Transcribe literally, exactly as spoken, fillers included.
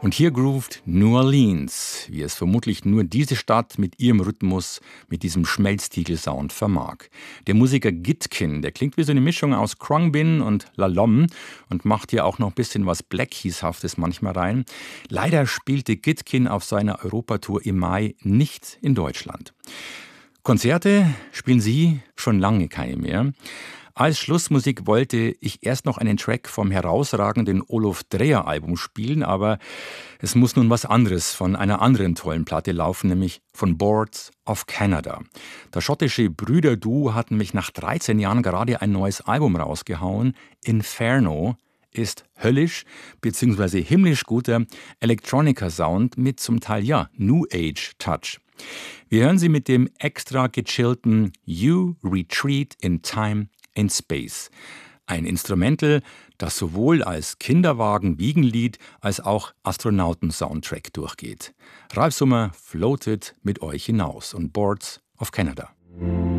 Und hier groovt New Orleans, wie es vermutlich nur diese Stadt mit ihrem Rhythmus, mit diesem Schmelztiegel-Sound vermag. Der Musiker Gitkin, der klingt wie so eine Mischung aus Khruangbin und Lalom und macht hier auch noch ein bisschen was Black Keys-haftes manchmal rein. Leider spielte Gitkin auf seiner Europatour im Mai nicht in Deutschland. Konzerte spielen sie schon lange keine mehr. Als Schlussmusik wollte ich erst noch einen Track vom herausragenden Olof Dreher-Album spielen, aber es muss nun was anderes von einer anderen tollen Platte laufen, nämlich von Boards of Canada. Das schottische Brüderduo hatten mich nach dreizehn Jahren gerade ein neues Album rausgehauen. Inferno ist höllisch bzw. himmlisch guter Electronica-Sound mit zum Teil ja New Age-Touch. Wir hören sie mit dem extra gechillten You Retreat in Time in Space. Ein Instrumental, das sowohl als Kinderwagen-Wiegenlied als auch Astronauten-Soundtrack durchgeht. Ralf Summer floatet mit euch hinaus und Boards of Canada.